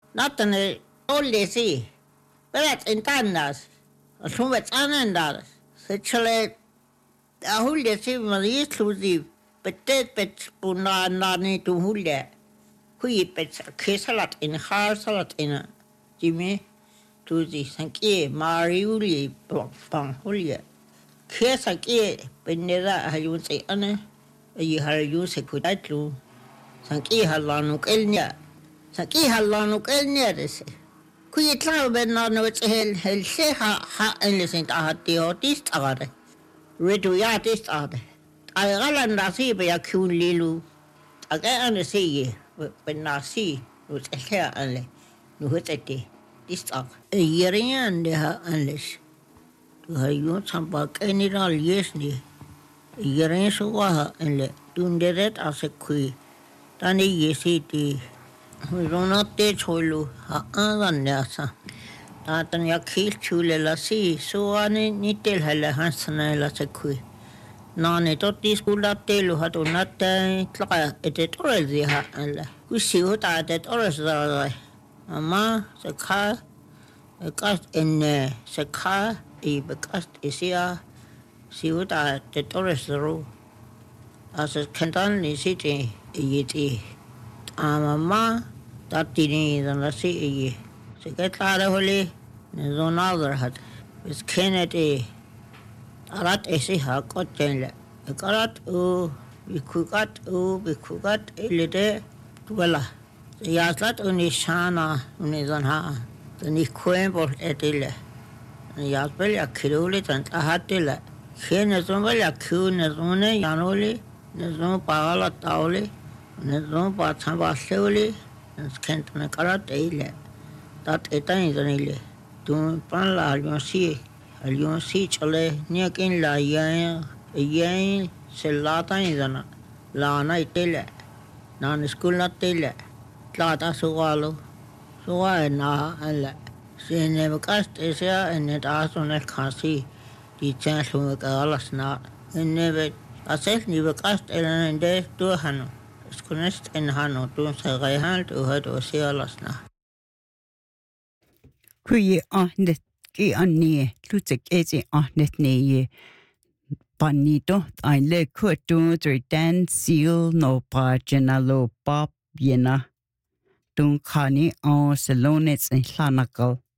Nothing all they see. But that's in tandas. So it's anandas. Sechale a hulde si mari exclusive. Betet bet puna nani to hulde. Hui bet kesalat in har salat in Jimmy to the sanki mariuli bang hulde. Kesaki benera hayun say ane. You har use a good atlu. Sanki halanuk elnia. Sanki halanuk elnia this. Kuya tlaw ben na no hel se ha en lesent ahati otist agare. Redu ya tist agare. Ay galan nasi be ya kun lilu. Aga an se ye ben nasi no tla anle. No hotete tist ag. Yerian de ha anles. Tu ha yon sambak eniral yes ni. Yerian so wa enle. Dunderet ase kui. Tani yesiti. Ronate cholo ha angan nasa. Tatan ya khil chule la si so ane nitel hala hansana la sekui. Nane totti skula telu hatu natte tlaka etet orezi ha ala. Kusi hota etet orez da. Ama sekha ekast enne sekha I bekast isia si hota etet orez ro. Asa kentan ni siti yiti. Mama tatini dan nasi ye seketara holi zonadar hat is kenete arat ese ha kotenle karat o bikukat ilete tuala yaslat unishana unizanha ni kuen por etile yaspel akirule tan ahatile kene zombel akune zone yanole nezon pagala taule nezon pathamba seule Skentana karat eile. Dat etain zanile. Tu pan la alion si chale niakin la yen se lata zana. La na itele. Nan school na tele. Tlata suwalo. Suwa na ala. Se ne bakast esia en ason el khasi. Di chan sume kalas na. Nebe asef ni bakast elen de tu hano. Skunest en hano tu sa gaihan tu hat o sialasna. Kuyi ahnet ki annie lutek ezi ahnet ne panito aile kutu dan seal no pa genalo pop yena tun khani o salonets en hlanakal